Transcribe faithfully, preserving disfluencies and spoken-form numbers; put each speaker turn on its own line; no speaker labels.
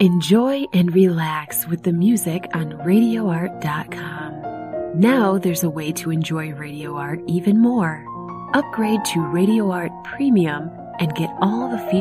Enjoy and relax with the music on radio art dot com. Now there's a way to enjoy Radio Art even more. Upgrade to Radio Art Premium and get all the features